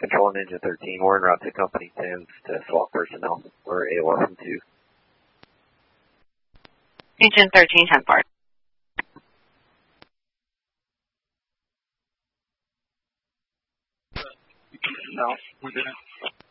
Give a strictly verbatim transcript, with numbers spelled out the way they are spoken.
Controlling Engine thirteen, we're en route to Company ten to swap personnel. We're A O S M two. Engine thirteen, ten bar. No, we didn't.